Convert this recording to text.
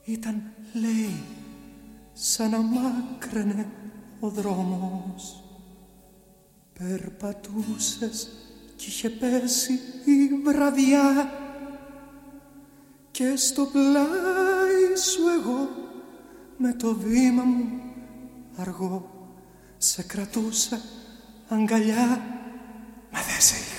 Ήταν, λέει, σαν να μάκραινε ο δρόμος. Περπατούσες κι είχε πέσει η βραδιά και στο πλάι σου εγώ με το βήμα μου αργό σε κρατούσα αγκαλιά. Μα δεν σε είχα